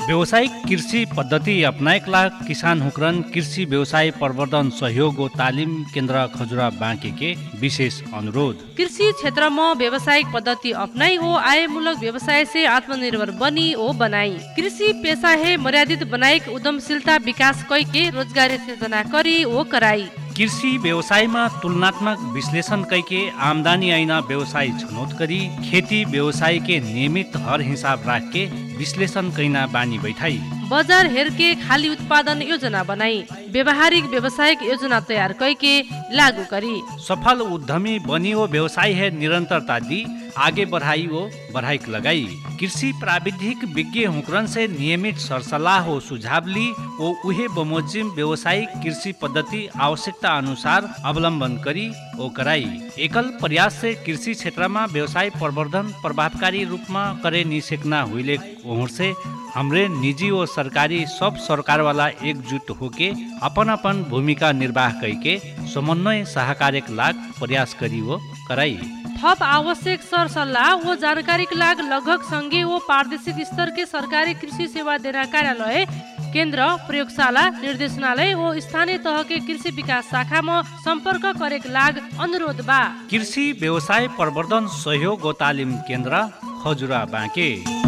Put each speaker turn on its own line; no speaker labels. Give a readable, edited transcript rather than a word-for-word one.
व्यावसायिक कृषि पद्धति अपनाएकला किसान हुक्रन कृषि व्यवसाय प्रवर्धन सहयोग व तालिम केन्द्र खजुरा बाँके के विशेष अनुरोध।
कृषि क्षेत्र में व्यावसायिक पद्धति अपनाई हो आयमूलक व्यवसाय से आत्मनिर्भर बनी ओ बनाई। कृषि पेशा है मर्यादित बनाइक उद्यमशीलता विकास कई के रोजगारी सृजना करी ओ कराई।
कृषि व्यवसायमा तुलनात्मक विश्लेषण कैके आमदानी ऐना व्यवसाय छनौट करी खेती व्यवसाय के नियमित हर हिसाब राख के विश्लेषण कैना बानी बैठाई।
बजार हेर के खाली उत्पादन योजना बनाई व्यवहारिक व्यवसायिक योजना तैयार करके लागू करी।
सफल उद्यमी बनी वो व्यवसाय है निरंतरता दी आगे बढ़ाई वो बढ़ाई लगाई। कृषि प्राविधिक विज्ञ हुक्रन से नियमित सरसल्लाह हो सुझाव ली वो उहे बमोजिम व्यवसायिक कृषि पद्धति आवश्यकता अनुसार अवलंबन करी ओ कराई। एकल प्रयास से कृषि क्षेत्र में व्यवसाय प्रवर्धन प्रभावकारी रूप में करे निसेकना हुईले ओहर से हमरे निजी और सरकारी सब सरकार वाला एकजुट होके अपन अपन भूमिका निर्वाह करके समन्वय सहकार्यक लाग प्रयास करी वो कराई।
थप आवश्यक सर सल्लाह व जानकारी के लाग लगभग संघीय व प्रादेशिक स्तर के सरकारी कृषि सेवा देना कार्यालय केन्द्र प्रयोगशाला निर्देशनालय व स्थानीय तह के कृषि विकास शाखा में संपर्क करे के लाग अनुरोध बा।
कृषि व्यवसाय प्रवर्धन सहयोग व तालिम केन्द्र खजुरा बाँके।